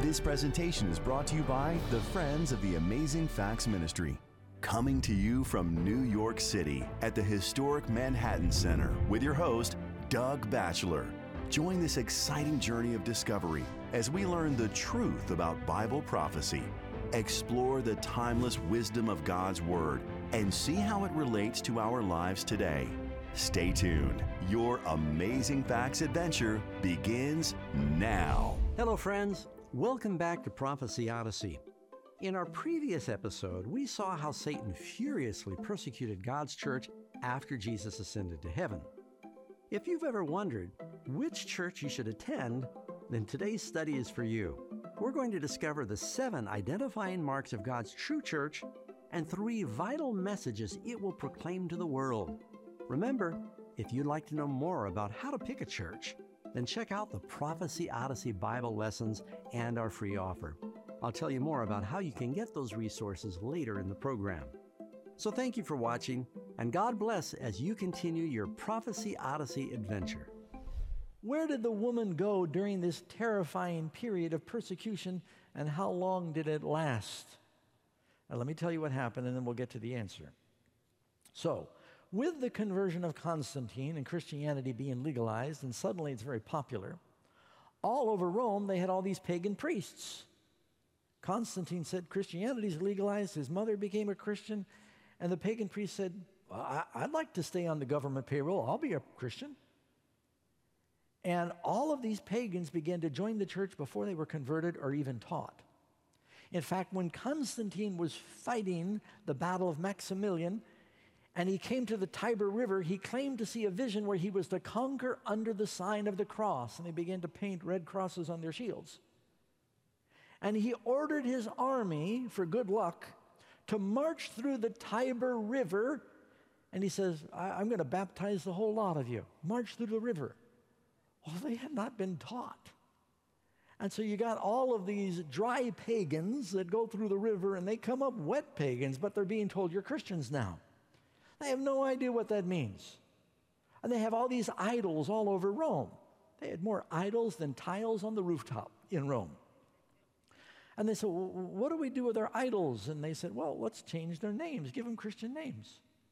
This presentation is brought to you by the Friends of the Amazing Facts Ministry. Coming to you from New York City at the historic Manhattan Center with your host, Doug Batchelor. Join this exciting journey of discovery as we learn the truth about Bible prophecy, explore the timeless wisdom of God's Word, and see how it relates to our lives today. Stay tuned. Your Amazing Facts adventure begins now. Hello, friends. Welcome back to Prophecy Odyssey. In our previous episode, we saw how Satan furiously persecuted God's church after Jesus ascended to heaven. If you've ever wondered which church you should attend, then today's study is for you. We're going to discover the 7 identifying marks of God's true church and 3 vital messages it will proclaim to the world. Remember, if you'd like to know more about how to pick a church, then check out the Prophecy Odyssey Bible lessons and our free offer. I'll tell you more about how you can get those resources later in the program. So thank you for watching, and God bless as you continue your Prophecy Odyssey adventure. Where did the woman go during this terrifying period of persecution, and how long did it last? Now, let me tell you what happened, and then we'll get to the answer. So, with the conversion of Constantine and Christianity being legalized, and suddenly it's very popular, all over Rome they had all these pagan priests. Constantine said Christianity's legalized, his mother became a Christian, and the pagan priest said, I'd like to stay on the government payroll, I'll be a Christian. And all of these pagans began to join the church before they were converted or even taught. In fact, when Constantine was fighting the Battle of Maximilian, and he came to the Tiber River, he claimed to see a vision where he was to conquer under the sign of the cross, and they began to paint red crosses on their shields. And he ordered his army, for good luck, to march through the Tiber River, and he says, I'm going to baptize the whole lot of you. March through the river. Well, they had not been taught. And so you got all of these dry pagans that go through the river, and they come up wet pagans, but they're being told, you're Christians now. They have no idea what that means. And they have all these idols all over Rome. They had more idols than tiles on the rooftop in Rome. And they said, well, what do we do with our idols? And they said, well, let's change their names, give them Christian names.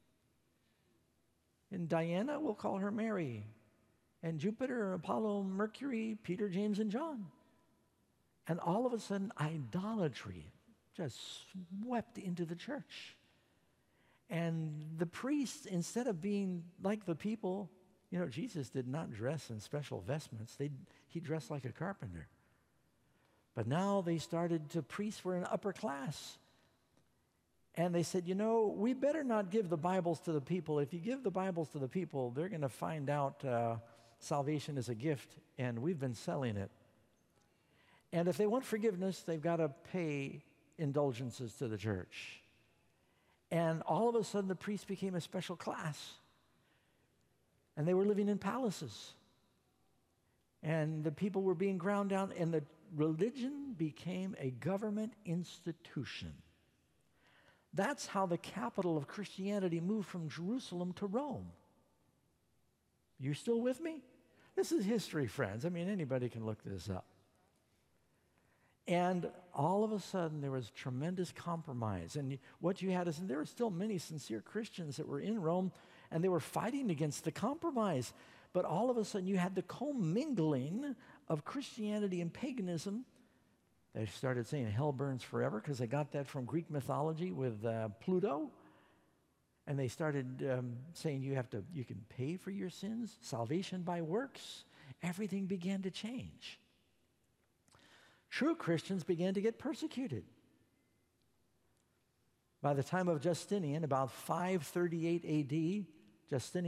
And Diana, we'll call her Mary. And Jupiter, Apollo, Mercury, Peter, James, and John. And all of a sudden, idolatry just swept into the church. And the priests, instead of being like the people, Jesus did not dress in special vestments. He dressed like a carpenter. But now priests were an upper class. And they said, we better not give the Bibles to the people. If you give the Bibles to the people, they're going to find out salvation is a gift, and we've been selling it. And if they want forgiveness, they've got to pay indulgences to the church. And all of a sudden, the priests became a special class. And they were living in palaces. And the people were being ground down, and the religion became a government institution. That's how the capital of Christianity moved from Jerusalem to Rome. You still with me? This is history, friends. I mean, anybody can look this up. And all of a sudden, there was tremendous compromise. And what you had is, there were still many sincere Christians that were in Rome, and they were fighting against the compromise. But all of a sudden, you had the commingling of Christianity and paganism. They started saying hell burns forever because they got that from Greek mythology with Pluto. And they started saying you can pay for your sins, salvation by works. Everything began to change. True Christians began to get persecuted. By the time of Justinian, about 538 AD, Justinian